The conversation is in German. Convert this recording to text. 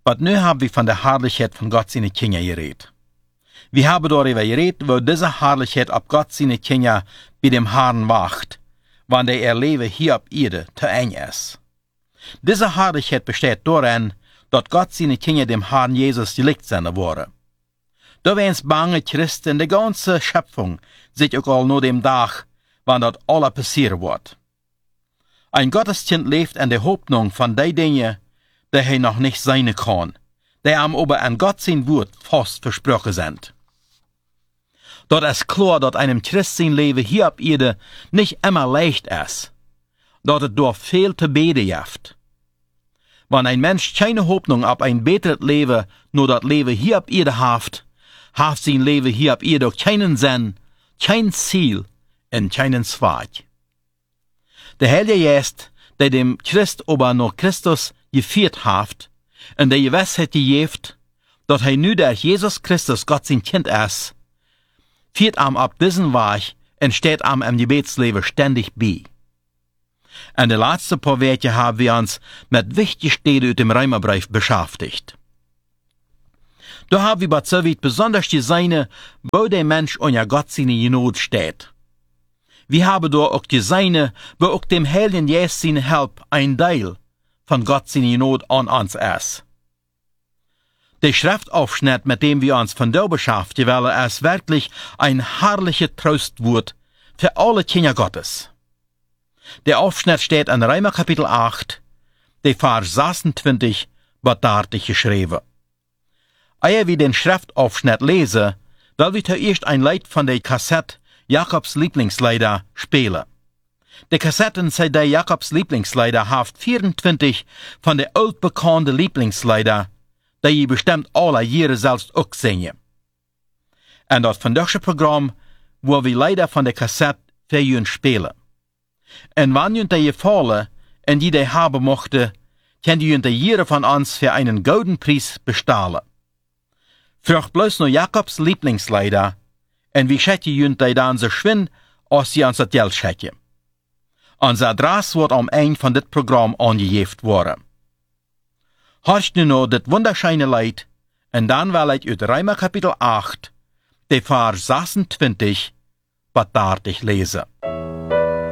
Aber nu haben wir von der Herrlichkeit von Gott seine Kinder geredet. Wir haben darüber geredet, wo diese Herrlichkeit ab Gott seine Kinder bei dem Herrn wacht, wann der ihr Leben hier auf Erde zu eng ist. Diese Herrlichkeit besteht darin, dass Gott seine Kinder dem Herrn Jesus gelikt sind worden. Da wens bange Christen, die ganze Schöpfung, sich auch all nur dem Tag, wann das alles passieren wird. Ein Gotteskind lebt in der Hoffnung von den Dingen, die er noch nicht sein kann, die ihm aber an Gott sein Wort fast versprochen sind. Dort ist klar, dass einem Christ sein Leben hier auf Erde nicht immer leicht ist, dass es durch viel zu beten gibt. Wenn ein Mensch keine Hoffnung auf ein besseres Leben, nur das Leben hier auf Erde hat sein Leben hier auf Erde keinen Sinn, kein Ziel und keinen Zweck. Der Heilige Geist, der dem Christ aber noch Christus geführt hat, und der Gewissheit gegeben, dass er nu durch Jesus Christus Gott sein Kind ist, führt am ab diesen Weg und steht am im Gebetsleben ständig bei. In den letzten paar Wochen haben wir uns mit wichtigen Stellen aus dem Römerbrief beschäftigt. Da haben wir bezeugt besonders die Seine, wo der Mensch unter Gott seine Not steht. Wir haben da auch die Seine, wo auch dem Heiligen Geist seine Hilfe ein Teil von Gott seine Not an uns ist. Der Schriftaufschnitt, mit dem wir uns von da beschäftigen wollen, ist wirklich ein herrliches Trostwort für alle Kinder Gottes. Der Aufschnitt steht in Römer Kapitel 8, der Vers 26, wird dort geschrieben. Ehe wir den Schriftaufschnitt lesen, will wir zuerst ein Lied von der Kassette Jakobs Lieblingslieder spielen. Die Kassetten-CD Jakobs Lieblingslieder hat 24 von den altbekannten Lieblingslieder, die ihr bestimmt alle Jahre selbst auch singen. Und das vandaagse Programm, wo wir Lieder von der Kassette für ihn spielen. Und wenn ihr die gefallen und die haben mochte, könnt ihr die jeder von uns für einen goldenen Preis bestahlen. Fragt bloß nur Jakobs Lieblingslieder, und wir schicken die dann so schwind, als sie uns das Geld schicken. Unser Adresse wird am Ende von dit Programm angegeben worden. Hörst du noch das wunderschöne Lied, und dann will ich aus Römer Kapitel 8, der Vers 26, was dort ich lese.